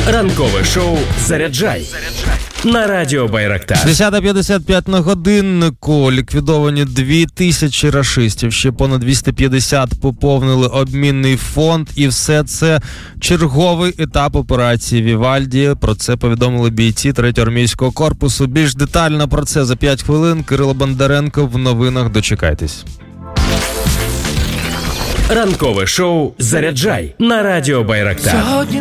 Ранкове шоу «Заряджай» на радіо Байрактар. 10:55 на годиннику. Ліквідовані 2000 рашистів. Ще понад 250 поповнили обмінний фонд. І все це черговий етап операції «Вівальді». Про це повідомили бійці 3-го армійського корпусу. Більш детально про це за 5 хвилин. Кирило Бондаренко в новинах. Дочекайтесь. Ранкове шоу «Заряджай» на радіо Байрактар.